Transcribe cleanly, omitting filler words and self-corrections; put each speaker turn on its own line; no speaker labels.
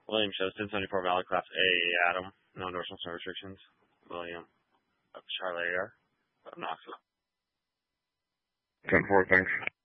William Shoston, 74 valid class A, Adam. No endorsements, no restrictions. William Charlie Air of Knoxville.
10-4, thanks.